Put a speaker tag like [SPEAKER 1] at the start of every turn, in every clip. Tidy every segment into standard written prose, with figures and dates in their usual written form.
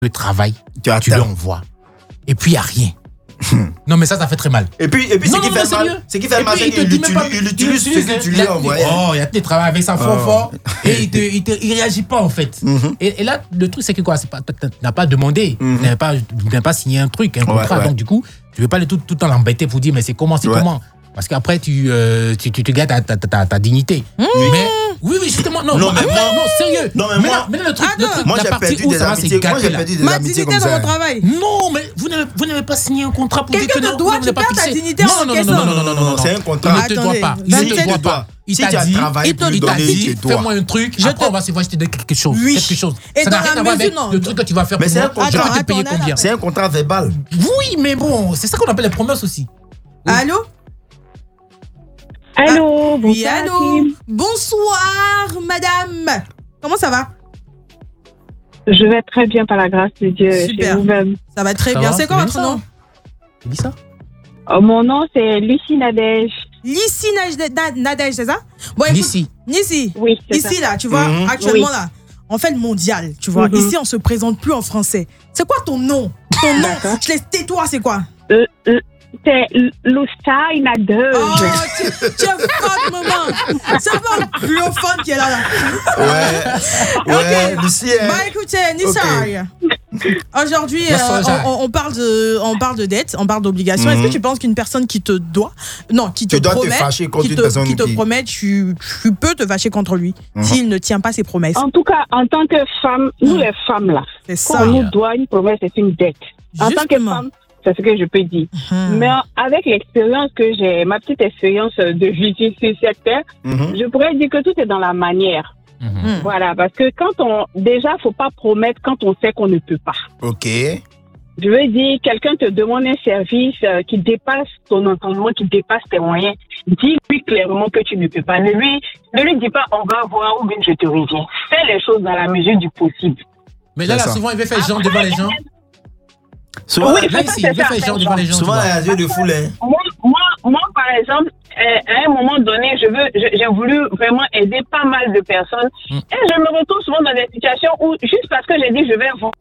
[SPEAKER 1] le travail, tu l'envoies. Et puis, il n'y a rien. Non, mais ça fait très mal.
[SPEAKER 2] Et puis ce qui fait mal, c'est qu'il utilise ce que tu lui as envoyé.
[SPEAKER 1] Oh, il y a des travail avec sa fort et il réagit pas, en fait. Et là, le truc, c'est que quoi? Tu n'as pas demandé, tu n'as pas signé un contrat. Donc, du coup, tu ne veux pas tout le temps l'embêter pour dire, mais c'est comment? Parce qu'après, tu gardes ta dignité. Mais, oui, justement, non, sérieux.
[SPEAKER 2] Non, mais moi,
[SPEAKER 1] le truc,
[SPEAKER 2] moi, j'ai perdu des amitiés. Moi, j'ai perdu des amitiés comme ça.
[SPEAKER 3] Dans mon travail.
[SPEAKER 1] Non, mais vous n'avez pas signé un contrat pour dire que
[SPEAKER 3] quelqu'un te doit, tu perds ta dignité en
[SPEAKER 1] non,
[SPEAKER 2] c'est un contrat.
[SPEAKER 1] Il ne te doit pas.
[SPEAKER 2] Il ne te doit pas.
[SPEAKER 1] Il
[SPEAKER 2] si tu as travaillé pour lui donner, tu dois.
[SPEAKER 1] Fais-moi un truc, après on va se voir, je te donne quelque chose.
[SPEAKER 3] Oui.
[SPEAKER 1] Et ça n'a rien à voir avec le truc que tu vas faire
[SPEAKER 2] pour
[SPEAKER 1] moi. Je vais te payer combien?
[SPEAKER 2] C'est un contrat verbal.
[SPEAKER 1] Oui, mais bon, c'est ça qu'on appelle les promesses aussi.
[SPEAKER 3] Allô?
[SPEAKER 4] Allô,
[SPEAKER 3] oui, allô. Bonsoir, madame. Comment ça va?
[SPEAKER 4] Je vais très bien par la grâce de Dieu.
[SPEAKER 3] Super. Ça va très bien. C'est quoi votre nom?
[SPEAKER 1] Tu dis ça?
[SPEAKER 4] Mon nom, c'est Lucie Nadège.
[SPEAKER 3] Lucie Nadège, c'est ça? Bon, écoute, Nissi.
[SPEAKER 4] Oui, c'est
[SPEAKER 3] ici,
[SPEAKER 4] ça.
[SPEAKER 3] là, tu vois, actuellement, là, on fait le mondial, tu vois. Ici, on se présente plus en français. C'est quoi ton nom? Ton nom, je laisse tais-toi, c'est quoi?
[SPEAKER 4] C'est Lucie Nadège.
[SPEAKER 3] Oh, tu es forte, maman. C'est pas un anglophone qui est là.
[SPEAKER 2] Ouais, Lucie.
[SPEAKER 3] Bah écoutez, Nissa, aujourd'hui, on parle de dette, on parle d'obligation. Est-ce que tu penses qu'une personne qui te doit, qui te promet, tu peux te fâcher contre lui s'il ne tient pas ses promesses?
[SPEAKER 4] En tout cas, en tant que femme, nous les femmes là, quand on nous doit une promesse, c'est une dette. En tant que femme, c'est ce que je peux dire. Mais avec l'expérience que j'ai, ma petite expérience de vie sur cette terre, je pourrais dire que tout est dans la manière. Voilà, parce que déjà, faut pas promettre quand on sait qu'on ne peut pas.
[SPEAKER 2] Ok.
[SPEAKER 4] Je veux dire, quelqu'un te demande un service qui dépasse ton entendement, qui dépasse tes moyens. Dis-lui clairement que tu ne peux pas. Ne lui dis pas on va voir ou bien je te reviens. Fais les choses dans la mesure du possible.
[SPEAKER 1] Mais là souvent, il veut faire genre devant les gens.
[SPEAKER 2] Souvent,
[SPEAKER 1] il veut faire genre devant les gens.
[SPEAKER 2] Souvent, il y a yeux de foule.
[SPEAKER 4] Moi, par exemple, à un moment donné, j'ai voulu vraiment aider pas mal de personnes. Et je me retrouve souvent dans des situations où, juste parce que j'ai dit je vais voir.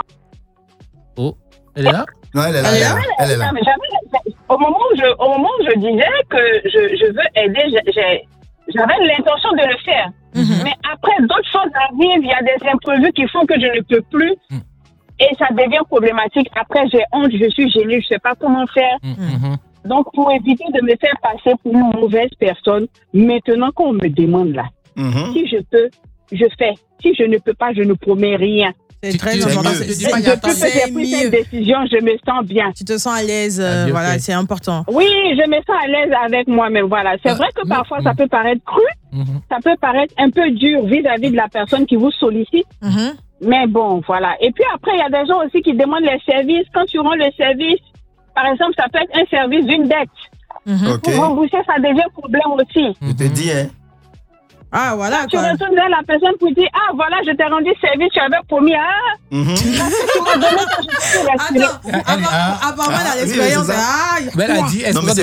[SPEAKER 1] Oh, elle est là?
[SPEAKER 2] Non, elle est là.
[SPEAKER 4] Au moment où je disais que je veux aider, j'avais l'intention de le faire. Mais après, d'autres choses arrivent, il y a des imprévus qui font que je ne peux plus. Et ça devient problématique. Après, j'ai honte, je suis gênée, je ne sais pas comment faire. Donc, pour éviter de me faire passer pour une mauvaise personne, maintenant qu'on me demande là, si je peux, je fais. Si je ne peux pas, je ne promets rien.
[SPEAKER 3] C'est très important.
[SPEAKER 4] Depuis que j'ai pris cette décision, je me sens bien.
[SPEAKER 3] Tu te sens à l'aise, voilà, c'est important.
[SPEAKER 4] Oui, je me sens à l'aise avec moi-même, voilà. C'est vrai que parfois, ça peut paraître cru, ça peut paraître un peu dur vis-à-vis de la personne qui vous sollicite. Mais bon, voilà. Et puis après, il y a des gens aussi qui demandent les services. Quand tu rends le service, par exemple, ça peut être un service d'une dette. Pour rembourser, ça devient problème aussi.
[SPEAKER 2] Je te dis, hein.
[SPEAKER 3] Ah, voilà.
[SPEAKER 4] Tu retournes vers la personne pour dire, ah, voilà, je t'ai rendu service, tu avais promis,
[SPEAKER 3] tu m'as donné quand je t'ai reçu. Avant elle a l'expérience.
[SPEAKER 1] Mais elle a dit, est-ce que
[SPEAKER 2] c'est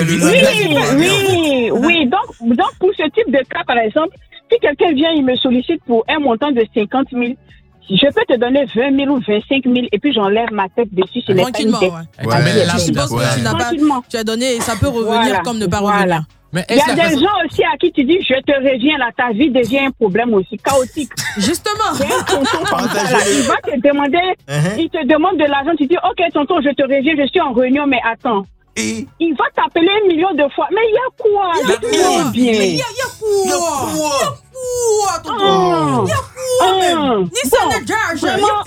[SPEAKER 4] le oui. Donc, pour ce type de cas, par exemple, si quelqu'un vient, il me sollicite pour un montant de 50 000, je peux te donner 20 000 ou 25 000 et puis j'enlève ma tête dessus. Ce n'est pas une dette.
[SPEAKER 3] Je suppose que tu as donné et ça peut revenir comme ne pas revenir.
[SPEAKER 4] Mais il y a des gens aussi à qui tu dis je te reviens là, ta vie devient un problème aussi chaotique.
[SPEAKER 3] Justement.
[SPEAKER 4] Il va te demander, il te demande de l'argent, tu dis ok tonton je te reviens, je suis en réunion mais attends. Il va t'appeler 1 million de fois. Mais il y a quoi?
[SPEAKER 3] Il y a quoi? Tonton. Il y a quoi? Nissan Nadège.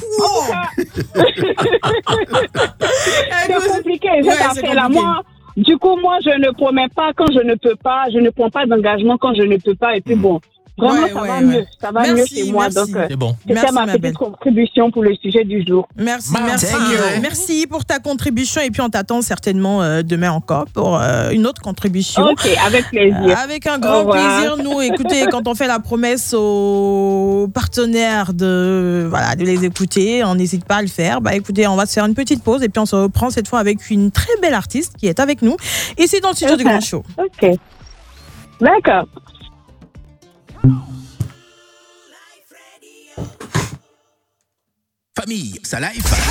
[SPEAKER 4] C'est compliqué cette affaire-là. Du coup, moi, je ne promets pas quand je ne peux pas. Je ne prends pas d'engagement quand je ne peux pas. Et puis bon, vraiment, ça va mieux. Ça va mieux chez moi. Donc, c'était ma petite contribution pour le sujet du jour.
[SPEAKER 3] Merci pour ta contribution. Et puis, on t'attend certainement demain encore pour une autre contribution.
[SPEAKER 4] Ok, avec plaisir.
[SPEAKER 3] Avec un grand plaisir. Nous, écoutez, quand on fait la promesse aux partenaires de les écouter, on n'hésite pas à le faire. Bah, écoutez, on va se faire une petite pause et puis on se reprend cette fois avec une très belle artiste qui est avec nous. Et c'est dans le studio du Grand Show.
[SPEAKER 4] Ok. D'accord.
[SPEAKER 5] famille, sa life.